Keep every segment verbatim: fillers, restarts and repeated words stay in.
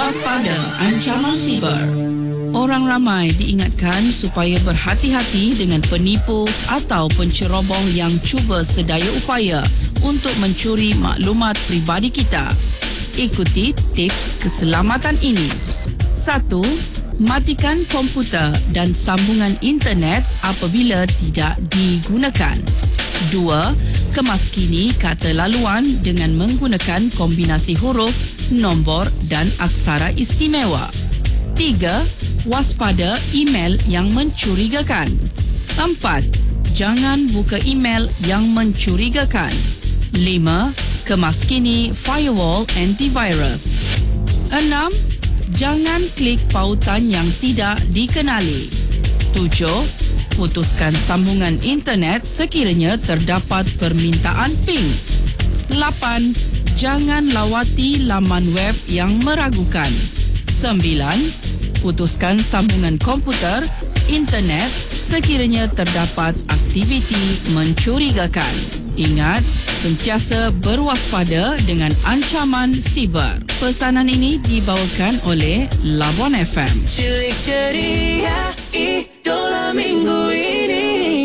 Waspada ancaman siber. Orang ramai diingatkan supaya berhati-hati dengan penipu atau penceroboh yang cuba sedaya upaya untuk mencuri maklumat peribadi kita. Ikuti tips keselamatan ini. Satu. Matikan komputer dan sambungan internet apabila tidak digunakan. Dua. Kemaskini kata laluan dengan menggunakan kombinasi huruf, nombor dan aksara istimewa. Tiga. Waspada email yang mencurigakan. Empat. Jangan buka email yang mencurigakan. Lima. Kemaskini firewall antivirus. Enam. Jangan klik pautan yang tidak dikenali. Tujuh. Putuskan sambungan internet sekiranya terdapat permintaan ping. Lapan. Jangan lawati laman web yang meragukan. Sembilan. Putuskan sambungan komputer, internet sekiranya terdapat aktiviti mencurigakan. Ingat, sentiasa berwaspada dengan ancaman siber. Pesanan ini dibawakan oleh Labuan F M. Cilik ceria, idola minggu ini.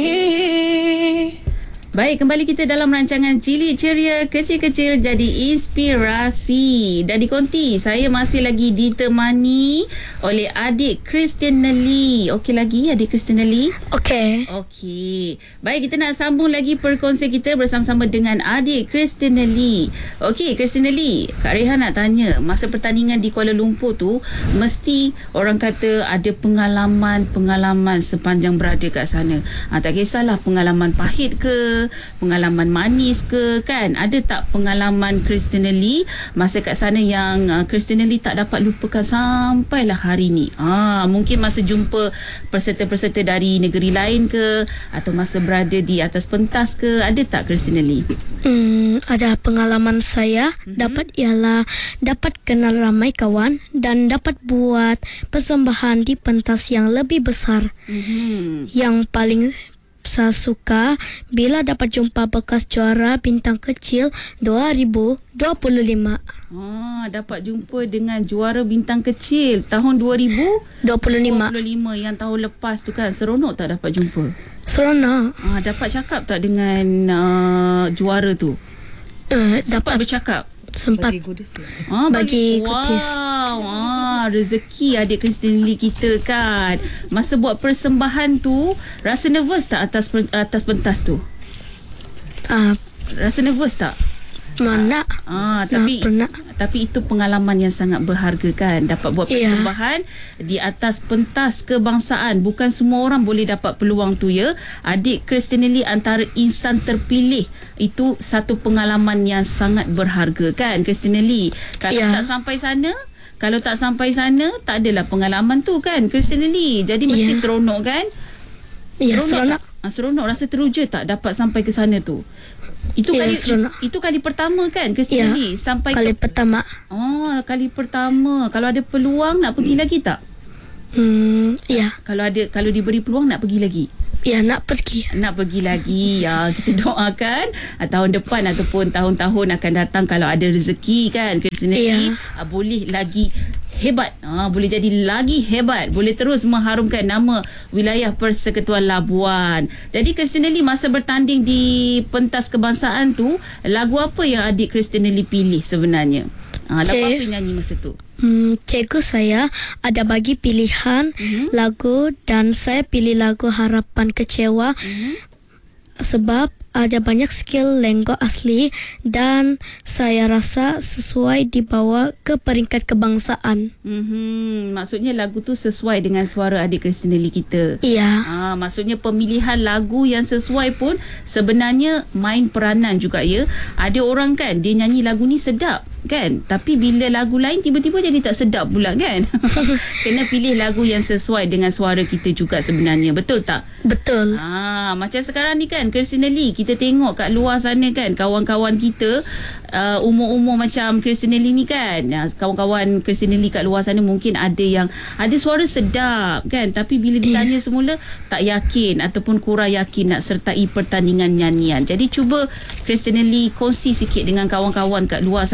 Baik, kembali kita dalam rancangan Cilik Ceria, kecil-kecil jadi inspirasi. Dan di konti, saya masih lagi ditemani oleh adik Christina Lee. Okey lagi adik Christina Lee? Okey. Okey. Baik, kita nak sambung lagi perkongsian kita bersama-sama dengan adik Christina Lee. Okey, Christina Lee, Kak Rehan nak tanya, masa pertandingan di Kuala Lumpur tu, mesti orang kata ada pengalaman-pengalaman sepanjang berada kat sana. Ha, tak kisahlah pengalaman pahit ke, pengalaman manis ke, kan? Ada tak pengalaman Christina Lee masa kat sana yang uh, Christina Lee tak dapat lupakan sampailah hari ni? Ah, mungkin masa jumpa peserta-peserta dari negeri lain ke, atau masa berada di atas pentas ke, ada tak Christina Lee? Hmm, ada pengalaman saya mm-hmm. dapat ialah dapat kenal ramai kawan dan dapat buat persembahan di pentas yang lebih besar. Mm-hmm. Yang paling saya suka bila dapat jumpa bekas juara bintang kecil dua ribu dua puluh lima. Ah, dapat jumpa dengan juara bintang kecil tahun dua ribu dua puluh lima. dua puluh lima yang tahun lepas tu kan. Seronok tak dapat jumpa? Seronok. Ah, dapat cakap tak dengan uh, juara tu? Uh, Sempat dapat bercakap? Sempat bagi goodies ah, bagi, bagi kutis. Wow, ah, rezeki adik Christina Lee kita kan. Masa buat persembahan tu, rasa nervous tak atas atas pentas tu? uh, Rasa nervous tak? Mana? Ah, tapi nah, tapi itu pengalaman yang sangat berharga kan, dapat buat persembahan yeah. di atas pentas kebangsaan. Bukan semua orang boleh dapat peluang tu ya. Adik Christina Lee antara insan terpilih. Itu satu pengalaman yang sangat berharga kan Christina Lee. Kalau yeah. tak sampai sana, kalau tak sampai sana, tak adalah pengalaman tu kan Christina Lee. Jadi mesti yeah. seronok kan? Ya, yeah, seronok. seronok. Ah, seronok, rasa teruja tak dapat sampai ke sana tu? Itu ya, kali seronok. Itu kali pertama kan Christina ya, Lee sampai kali ke, pertama. Oh, kali pertama. Kalau ada peluang nak pergi lagi tak? Hmm, ya. Kalau ada kalau diberi peluang nak pergi lagi? Ya, nak pergi. Nak pergi lagi. Ya, kita doakan tahun depan ataupun tahun-tahun akan datang kalau ada rezeki kan Christina ya. Lee boleh lagi hebat, ha, boleh jadi lagi hebat, boleh terus mengharumkan nama wilayah Persekutuan Labuan. Jadi Christina Lee masa bertanding di pentas kebangsaan tu, lagu apa yang adik Christina Lee pilih sebenarnya? Ha, lagu apa yang nyanyi masa tu? Hmm, cikgu saya ada bagi pilihan mm-hmm. lagu dan saya pilih lagu Harapan Kecewa mm-hmm. sebab ada banyak skill lenggo asli dan saya rasa sesuai dibawa ke peringkat kebangsaan. Mm-hmm. Maksudnya lagu tu sesuai dengan suara adik Christina Lee kita. Iya. Ah, maksudnya pemilihan lagu yang sesuai pun sebenarnya main peranan juga ya. Ada orang kan dia nyanyi lagu ni sedap kan, tapi bila lagu lain tiba-tiba jadi tak sedap pula kan. Kena pilih lagu yang sesuai dengan suara kita juga sebenarnya. Betul tak? Betul. Ah, macam sekarang ni kan Christina Lee, kita tengok kat luar sana kan kawan-kawan kita uh, umur-umur macam Christina Lee ni kan, kawan-kawan Christina Lee kat luar sana mungkin ada yang ada suara sedap kan, tapi bila ditanya yeah. semula tak yakin ataupun kurang yakin nak sertai pertandingan nyanyian. Jadi cuba Christina Lee kongsi sikit dengan kawan-kawan kat luar sana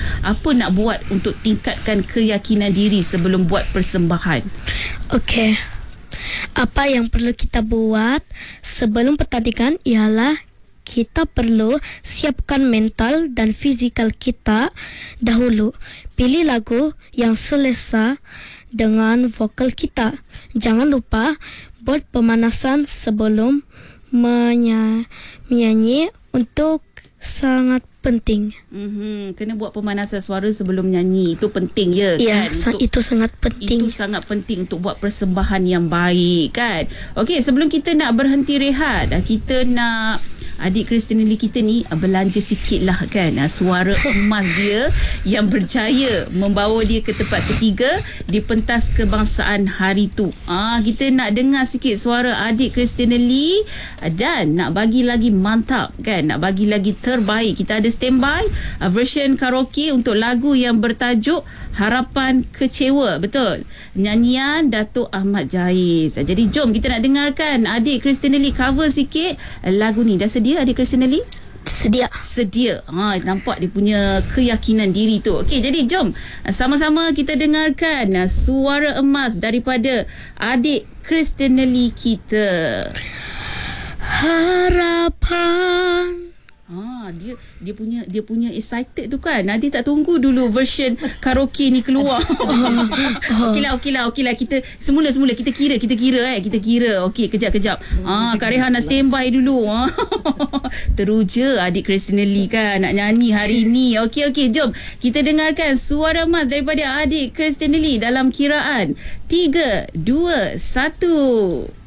Apa nak buat untuk tingkatkan keyakinan diri sebelum buat persembahan? Okey. Apa yang perlu kita buat sebelum pertandingan ialah kita perlu siapkan mental dan fizikal kita dahulu. Pilih lagu yang selesa dengan vokal kita. Jangan lupa buat pemanasan sebelum menya- menyanyi untuk sangat penting. Mm-hmm. Kena buat pemanasan suara sebelum nyanyi. Itu penting ya, Ya, kan? sa- Untuk- itu sangat penting. Itu sangat penting untuk buat persembahan yang baik, kan? Okey, sebelum kita nak berhenti rehat, kita nak adik Christinelly kita ni belanja sikit lah, kan? Suara emas dia yang berjaya membawa dia ke tempat ketiga di pentas kebangsaan hari tu. Ah, kita nak dengar sikit suara adik Christinelly dan nak bagi lagi mantap, kan? Nak bagi lagi terbaik. Kita ada standby uh, version karaoke untuk lagu yang bertajuk Harapan Kecewa. Betul? Nyanyian Datuk Ahmad Jais. Jadi jom kita nak dengarkan adik Christinelly cover sikit lagu ni. Dah sedia adik Christinelly? Sedia. Sedia. Ha, nampak dia punya keyakinan diri tu. Okey, jadi jom sama-sama kita dengarkan suara emas daripada adik Christinelly kita. Harapan. Ah, dia dia punya dia punya excited tu, kan. Nadia tak tunggu dulu version karaoke ni keluar. Okeylah, okeylah, okeylah. Kita semula semula kita kira, kita kira eh, kita kira. Okey, kejap kejap. Ah, Kak Rehan nak standby dulu. Teruja adik Christinelly, kan, nak nyanyi hari ni. Okey, okey, jom kita dengarkan suara emas daripada adik Christinelly dalam kiraan tiga dua satu.